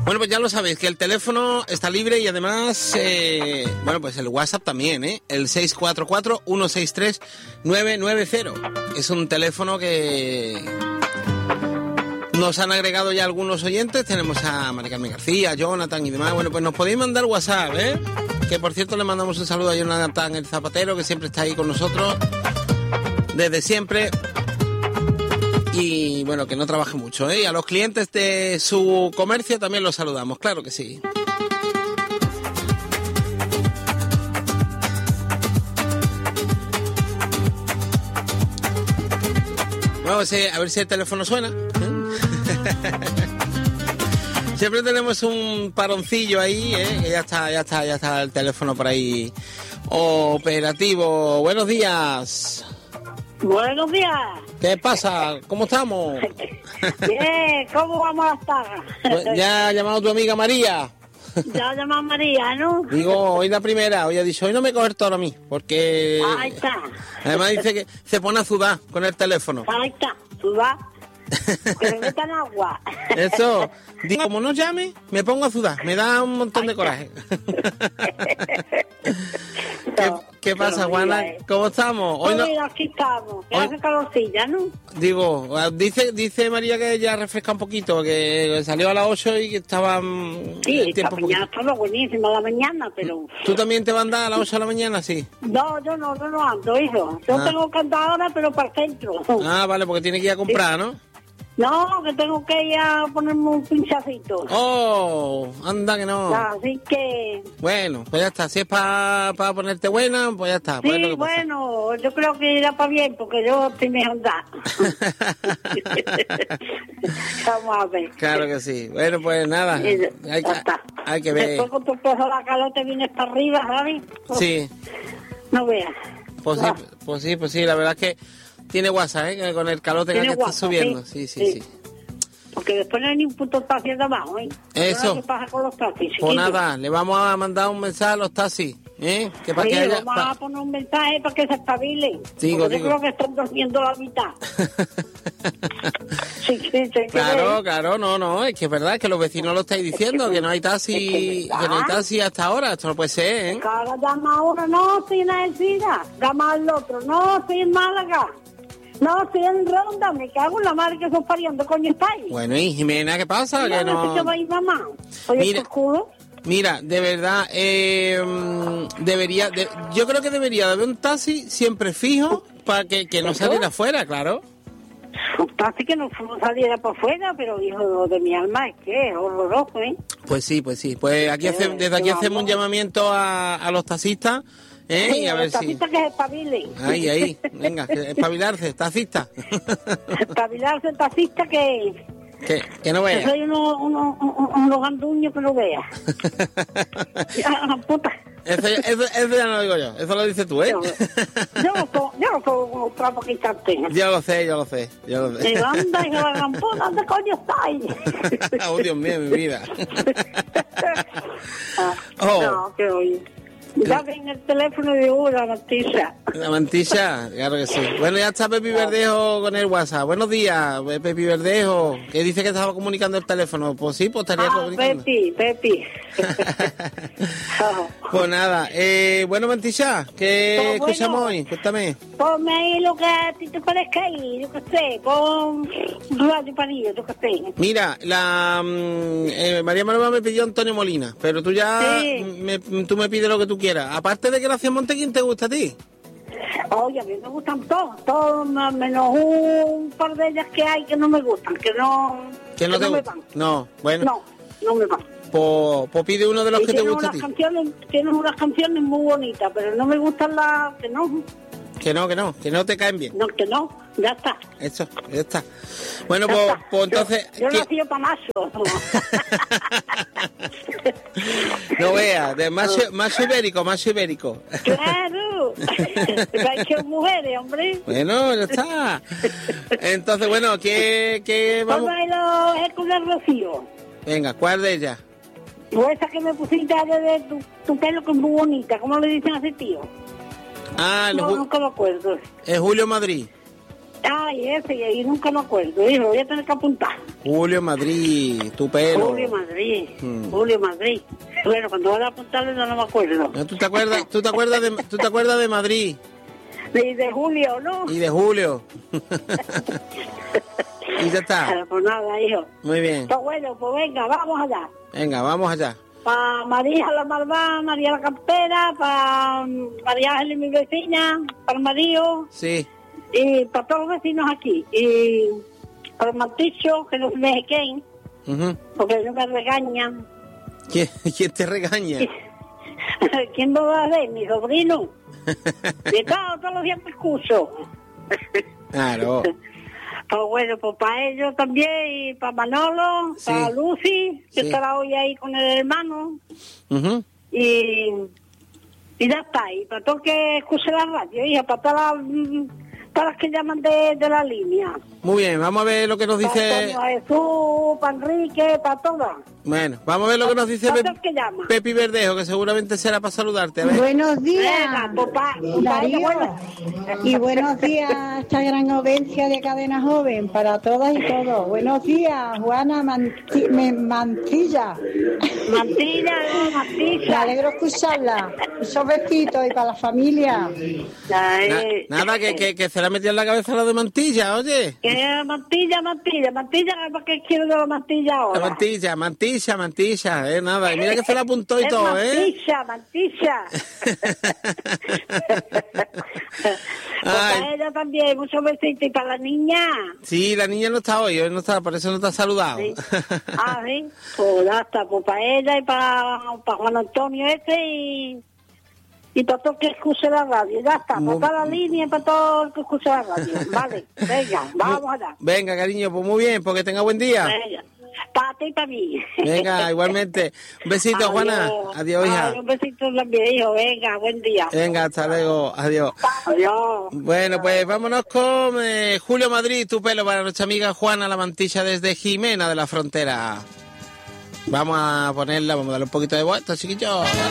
Bueno, pues ya lo sabéis, que el teléfono está libre y además, bueno, pues el WhatsApp también, ¿eh? El 644-163-990. Es un teléfono que nos han agregado ya algunos oyentes. Tenemos a Mari Carmen García, Jonathan y demás. Bueno, pues nos podéis mandar WhatsApp, ¿eh? Que por cierto le mandamos un saludo a Jonathan el Zapatero, que siempre está ahí con nosotros desde siempre. Y bueno, que no trabaje mucho, ¿eh? Y a los clientes de su comercio también los saludamos, claro que sí. Vamos a ver si el teléfono suena. Siempre tenemos un paroncillo ahí, ¿eh? Que ya está el teléfono por ahí operativo. Buenos días. Buenos días. ¿Qué pasa? ¿Cómo estamos? Bien, ¿cómo vamos a estar? Pues ya ha llamado tu amiga María. Ya ha llamado María, ¿no? Digo, hoy la primera, hoy ha dicho, hoy no me coge el toro a mí, porque... Ahí está. Además dice que se pone a sudar con el teléfono. Ahí está, sudar. Que me metan agua. Eso, digo, como no llame, me pongo a sudar, me da un montón de coraje. ¿Qué pasa, Juana? ¿Cómo estamos? Hoy no... Aquí estamos, que hace calorcilla, ¿no? Digo, dice María que ya refresca un poquito, que salió a las 8 y que estaba... Sí, esta mañana estaba buenísima la mañana, pero... ¿Tú también te vas a andar a las 8 de la mañana, sí? No, yo no ando, hijo. Yo tengo que andar ahora, pero para el centro. Ah, vale, porque tiene que ir a comprar, ¿no? No, que tengo que ir a ponerme un pinchacito. Oh, anda que no. Así que... Bueno, pues ya está. Si es para ponerte buena, pues ya está. Sí, pues bueno, yo creo que irá para bien, porque yo estoy mejor andar. Vamos a ver. Claro que sí. Bueno, pues nada. Hay que ver. Después con tu peso la calor te vienes para arriba, ¿sabes? Sí. No veas. Pues sí, la verdad es que tiene WhatsApp, ¿eh? Con el calor que está subiendo. Sí. Porque después no hay ni un punto taxi de abajo, ¿eh? Eso. ¿Qué pasa con los taxis? Pues nada, le vamos a mandar un mensaje a los taxis, ¿eh? Que para que haya... vamos a poner un mensaje para que se espabilen. Digo. Yo creo que están durmiendo la mitad. Sí, Claro, no, es que es verdad que los vecinos lo estáis diciendo, que no hay taxi, que no hay taxi hasta ahora, esto no puede ser, ¿eh? Ahora llama a uno, no, estoy en Alcira, llama al otro, no, estoy en Málaga, no, estoy en Ronda, me cago en la madre que estoy pariendo, coño estáis. Bueno, y Jimena, ¿qué pasa? No, Que no... ¿qué va a ir, mamá? Oye, Mira, de verdad, yo creo que debería de haber un taxi siempre fijo para que no saliera afuera, claro. Un taxi que no saliera para afuera, pero hijo de mi alma, es que es horroroso, ¿eh? Pues sí. Pues aquí desde aquí hacemos un llamamiento a los taxistas, ¿eh? Sí, y a ver los taxistas que se espabilen. Ahí, venga, espabilarse, taxista. Espabilarse, taxista que no vea. Que soy unos ganduños que no vea. Puta. Eso ya no lo digo yo, eso lo dices tú, ¿eh? Yo no soy trapo quitarte. Yo lo sé. De banda y la gran puta, ¿dónde coño estáis? Oh, Dios mío, mi vida. No, que oye. Ya ven el teléfono y digo, la mantilla. La mantilla, claro que sí. Bueno, ya está Pepi Verdejo con el WhatsApp. Buenos días, Pepi Verdejo, que dice que estaba comunicando el teléfono. Pues sí, pues estaría comunicando. Pepi. Pues nada, bueno, Mantilla, ¿qué escuchamos hoy? Cuéntame. Ponme ahí lo que a ti te parezca ahí, yo qué sé, pon Radio Panillo, yo qué sé. Mira, María Manuela me pidió Antonio Molina, pero tú ya, tú me pides lo que tú quieras. Aparte de Gracia Montequín, ¿te gusta a ti? Oye, a mí me gustan todos menos un par de ellas que hay que no me gustan, que no te me gustan. van. No, bueno. No me van. Pues pide uno de los que te gusta a ti. Tienes unas canciones muy bonitas, pero no me gustan las que no. Que no te caen bien. No, que no, ya está. Eso, ya está. Bueno, pues entonces... Yo nací para macho. No veas, de macho ibérico. Claro. Hay que mujeres, hombre. Bueno, ya está. Entonces, bueno, ¿qué vamos? Vamos a los ecos del Rocío. Venga, ¿cuál de ellas? Pues esa que me pusiste de tu pelo que es muy bonita. ¿Cómo le dicen a ese tío? Ah, nunca me acuerdo. Es Julio Madrid. Ay, ese, y nunca me acuerdo, hijo, voy a tener que apuntar. Julio Madrid, tu pelo. Julio Madrid, Julio Madrid. Bueno, cuando voy a apuntarle no me acuerdo. ¿No? ¿Tú te acuerdas de Madrid? De Julio, ¿no? Y de Julio. Y ya está. Pues nada, hijo. Muy bien. Pues bueno, pues venga, vamos allá. Venga, vamos allá. Para María la Malvada, María la Campera, para María Ángeles, mi vecina, para Mario, Sí. y para todos los vecinos aquí. Y para Maticho, que no se me dejen, porque no me regañan. ¿Quién te regaña? ¿Quién me va a ver? Mi sobrino. Y todos los días me excuso. Claro. Pues bueno, pues para ellos también, y para Manolo, Sí. para Lucy, que Sí. estará hoy ahí con el hermano. Ujú. Y ya está, y para todo que escuche la radio, hija, para todas las que llaman de la línea. Muy bien, vamos a ver lo que nos dice... Para Jesús, para Enrique, para todas. Bueno, vamos a ver lo que nos dice ¿Para todos que llaman? Pepi Verdejo, que seguramente será para saludarte. A ver. Buenos días, Venga, pues Darío. Y buenos días a esta gran audiencia de Cadena Joven, para todas y todos. Buenos días, Juana Mancilla. Mantilla, Me Mantilla. alegro escucharla. Esos besitos y para la familia. Nada, que se la metió en la cabeza la de Mantilla, oye. Que mantilla, ¿para qué quiero de la mantilla ahora? La mantilla, nada. Y mira que se la apuntó y Es todo, mantilla. Pues para ella también, muchos besitos. Y para la niña. Sí, la niña no está hoy no está, por eso no te ha saludado. Sí. Sí. Pues ya está, pues para ella y para Juan Antonio y para todo el que escuche la radio. Ya está, para toda la línea y para todo el que escuche la radio. Vale, venga, vamos allá. Venga, cariño, pues muy bien, porque tenga buen día. Venga. Para ti y para mí. Venga, igualmente. Un besito, Adiós. Juana. Adiós, hija. Un besito también, hijo. Venga, buen día. Venga, hasta luego. Adiós. Adiós. Bueno, pues vámonos con Julio Madrid, tu pelo, para nuestra amiga Juana La Mantilla desde Jimena de la Frontera. Vamos a ponerla, vamos a darle un poquito de vuelta, chiquillos.